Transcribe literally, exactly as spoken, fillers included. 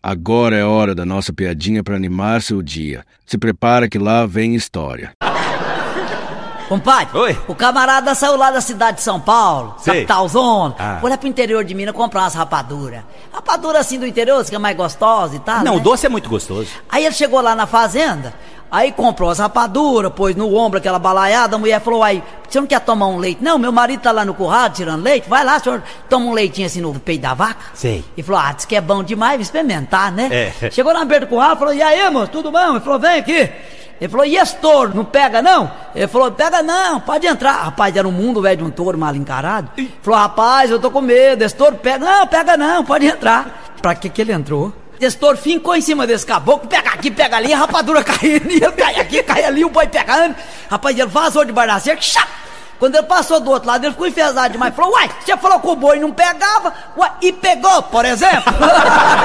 Agora é hora da nossa piadinha para animar seu dia. Se prepara que lá vem história. Compadre, Oi? O camarada saiu lá da cidade de São Paulo, Sei. capital zona, Ah. foi lá pro interior de Minas comprar umas rapaduras. Rapadura assim do interior, que é mais gostosa e tal, Não, né? o doce é muito gostoso. Aí ele chegou lá na fazenda, aí comprou as rapaduras, pôs no ombro aquela balaiada, a mulher falou, aí, você não quer tomar um leite? Não, meu marido tá lá no curral tirando leite, vai lá, senhor, toma um leitinho assim no peito da vaca. Sei. E falou, ah, diz que é bom demais, vou experimentar, né? É. Chegou na beira do curral, falou, e aí, moço, tudo bom? Ele falou, vem aqui. Ele falou, e esse touro, não pega não? Ele falou, pega não, pode entrar. Rapaz, era um mundo velho de um touro mal encarado. Ele falou, rapaz, eu tô com medo, esse touro pega. Não, pega não, pode entrar. Pra que que ele entrou? Esse touro ficou em cima desse caboclo, pega aqui, pega ali, a rapadura caindo, e ele cai aqui, cai ali, o boi pegando. Rapaz, ele vazou debaixo da cerca, chap! Quando ele passou do outro lado, ele ficou enfesado demais. Falou, uai, você falou que o boi não pegava, uai, e pegou, por exemplo.